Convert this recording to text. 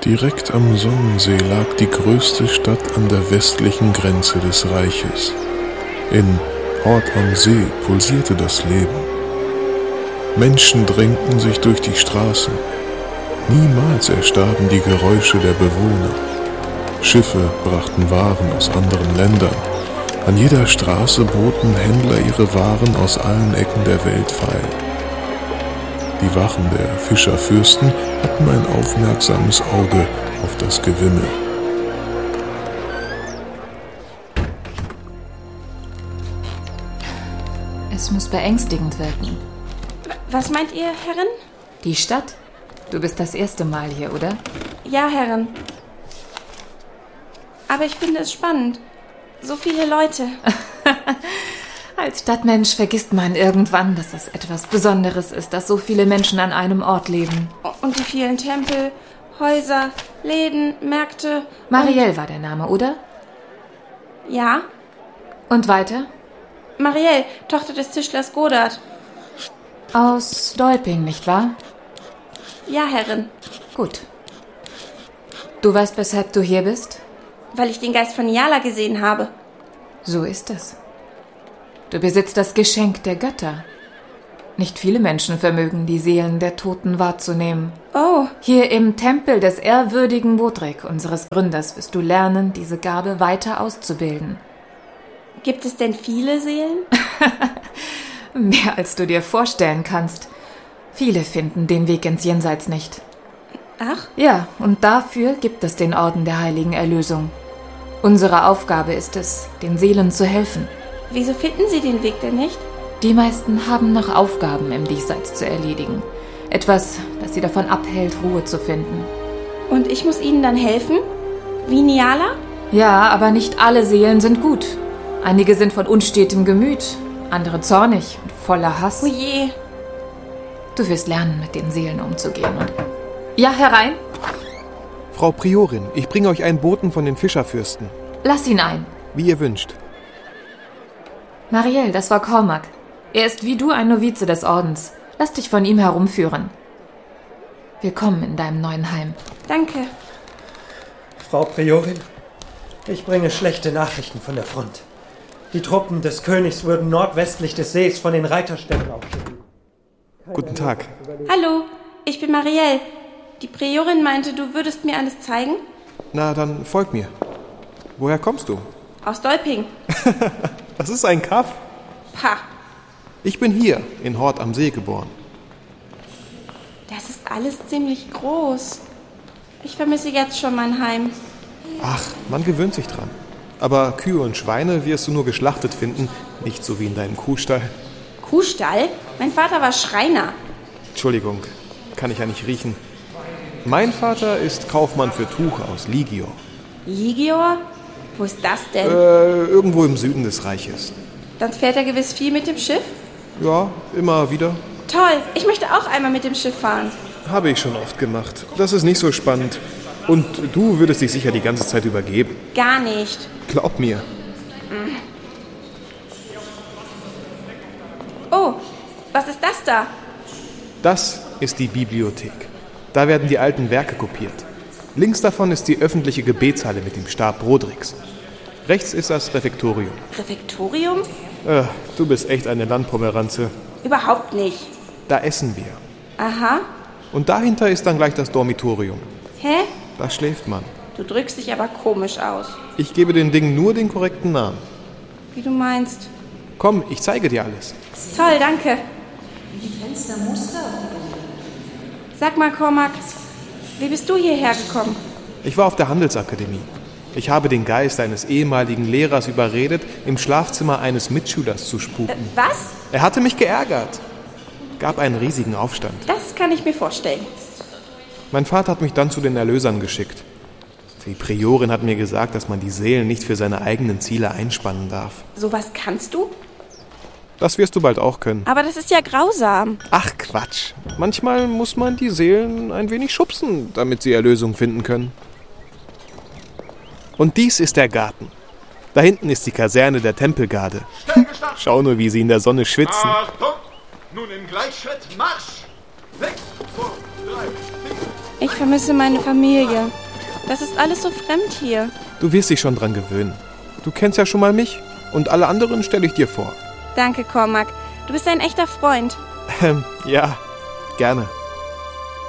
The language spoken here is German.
Direkt am Sonnensee lag die größte Stadt an der westlichen Grenze des Reiches. In Hort am See pulsierte das Leben. Menschen drängten sich durch die Straßen. Niemals erstarben die Geräusche der Bewohner. Schiffe brachten Waren aus anderen Ländern. An jeder Straße boten Händler ihre Waren aus allen Ecken der Welt feil. Die Wachen der Fischerfürsten hatten ein aufmerksames Auge auf das Gewimmel. Es muss beängstigend wirken. Was meint ihr, Herrin? Die Stadt? Du bist das erste Mal hier, oder? Ja, Herrin. Aber ich finde es spannend. So viele Leute. Als Stadtmensch vergisst man irgendwann, dass es etwas Besonderes ist, dass so viele Menschen an einem Ort leben. Und die vielen Tempel, Häuser, Läden, Märkte. Marielle war der Name, oder? Ja. Und weiter? Marielle, Tochter des Tischlers Godard. Aus Dolping, nicht wahr? Ja, Herrin. Gut. Du weißt, weshalb du hier bist? Weil ich den Geist von Niala gesehen habe. So ist es. Du besitzt das Geschenk der Götter. Nicht viele Menschen vermögen, die Seelen der Toten wahrzunehmen. Oh. Hier im Tempel des ehrwürdigen Bodrik, unseres Gründers, wirst du lernen, diese Gabe weiter auszubilden. Gibt es denn viele Seelen? Mehr als du dir vorstellen kannst. Viele finden den Weg ins Jenseits nicht. Ach? Ja, und dafür gibt es den Orden der Heiligen Erlösung. Unsere Aufgabe ist es, den Seelen zu helfen. Wieso finden sie den Weg denn nicht? Die meisten haben noch Aufgaben im Diesseits zu erledigen. Etwas, das sie davon abhält, Ruhe zu finden. Und ich muss ihnen dann helfen? Wie Niala? Ja, aber nicht alle Seelen sind gut. Einige sind von unstetem Gemüt, andere zornig und voller Hass. Oh je. Du wirst lernen, mit den Seelen umzugehen. Und ja, herein. Frau Priorin, ich bringe euch einen Boten von den Fischerfürsten. Lass ihn ein. Wie ihr wünscht. Marielle, das war Cormac. Er ist wie du ein Novize des Ordens. Lass dich von ihm herumführen. Willkommen in deinem neuen Heim. Danke. Frau Priorin, ich bringe schlechte Nachrichten von der Front. Die Truppen des Königs würden nordwestlich des Sees von den Reiterstämmen aufschicken. Guten Tag. Hallo, ich bin Marielle. Die Priorin meinte, du würdest mir alles zeigen? Na, dann folg mir. Woher kommst du? Aus Dolping. Das ist ein Kaff. Pah, Ich bin hier, in Hort am See geboren. das ist alles ziemlich groß. Ich vermisse jetzt schon mein Heim. Ach, man gewöhnt sich dran. Aber Kühe und Schweine wirst du nur geschlachtet finden, nicht so wie in deinem Kuhstall. Kuhstall? Mein Vater war Schreiner. Entschuldigung, kann ich ja nicht riechen. Mein Vater ist Kaufmann für Tuch aus Ligior. Ligior? Wo ist das denn? Irgendwo im Süden des Reiches. Dann fährt er gewiss viel mit dem Schiff? Ja, immer wieder. Toll, ich möchte auch einmal mit dem Schiff fahren. Habe ich schon oft gemacht. Das ist nicht so spannend. Und du würdest dich sicher die ganze Zeit übergeben. Gar nicht. Glaub mir. Oh, was ist das da? Das ist die Bibliothek. Da werden die alten Werke kopiert. Links davon ist die öffentliche Gebetshalle mit dem Stab Brodriks. Rechts ist das Refektorium. Refektorium? Du bist echt eine Landpomeranze. Überhaupt nicht. Da essen wir. Aha. Und dahinter ist dann gleich das Dormitorium. Hä? Da schläft man. Du drückst dich aber komisch aus. Ich gebe den Dingen nur den korrekten Namen. Wie du meinst. Komm, ich zeige dir alles. Toll, danke. Sag mal, Cormac, wie bist du hierher gekommen? Ich war auf der Handelsakademie. Ich habe den Geist eines ehemaligen Lehrers überredet, im Schlafzimmer eines Mitschülers zu spuken. Was? Er hatte mich geärgert. Gab einen riesigen Aufstand. Das kann ich mir vorstellen. Mein Vater hat mich dann zu den Erlösern geschickt. Die Priorin hat mir gesagt, dass man die Seelen nicht für seine eigenen Ziele einspannen darf. Sowas kannst du? Das wirst du bald auch können. Aber das ist ja grausam. Ach Quatsch. Manchmal muss man die Seelen ein wenig schubsen, damit sie Erlösung finden können. Und dies ist der Garten. Da hinten ist die Kaserne der Tempelgarde. Schau nur, wie sie in der Sonne schwitzen. Achtung! Nun im Gleichschritt Marsch! 6, 2, 3, 4. Ich vermisse meine Familie. Das ist alles so fremd hier. Du wirst dich schon dran gewöhnen. Du kennst ja schon mal mich und alle anderen stelle ich dir vor. Danke, Cormac. Du bist ein echter Freund. Ja, gerne.